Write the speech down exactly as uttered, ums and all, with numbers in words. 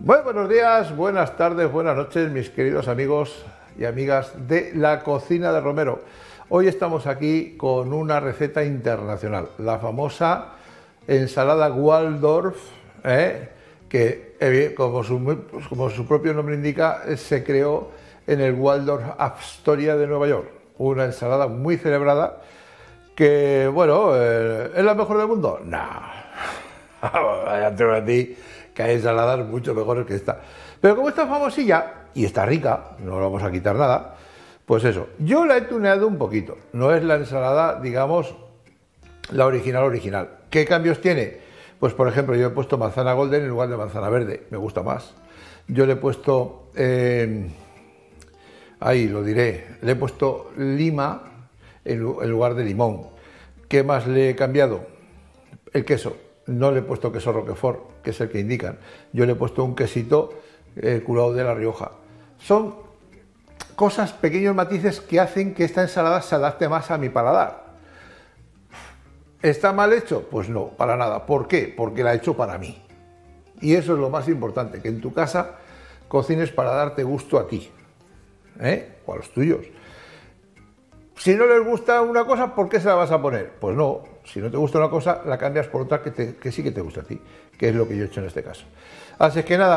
Bueno, buenos días, buenas tardes, buenas noches, mis queridos amigos y amigas de la cocina de Romero. Hoy estamos aquí con una receta internacional, la famosa ensalada Waldorf, ¿eh? que eh, como, su, como su propio nombre indica, se creó en el Waldorf Astoria de Nueva York. Una ensalada muy celebrada que, bueno, eh, ¿es la mejor del mundo? No, ya te voy a decir que hay ensaladas mucho mejores que esta. Pero como está famosilla y está rica, no le vamos a quitar nada, pues eso. Yo la he tuneado un poquito. No es la ensalada, digamos, la original original. ¿Qué cambios tiene? Pues, por ejemplo, yo he puesto manzana golden en lugar de manzana verde. Me gusta más. Yo le he puesto, eh, ahí lo diré, le he puesto lima en lugar de limón. ¿Qué más le he cambiado? El queso. No le he puesto queso Roquefort, que es el que indican. Yo le he puesto un quesito eh, curado de La Rioja. Son cosas, pequeños matices que hacen que esta ensalada se adapte más a mi paladar. ¿Está mal hecho? Pues no, para nada. ¿Por qué? Porque la he hecho para mí. Y eso es lo más importante, que en tu casa cocines para darte gusto a ti, ¿eh? O a los tuyos. Si no les gusta una cosa, ¿por qué se la vas a poner? Pues no, si no te gusta una cosa, la cambias por otra que, te, que sí que te gusta a ti, que es lo que yo he hecho en este caso. Así que nada,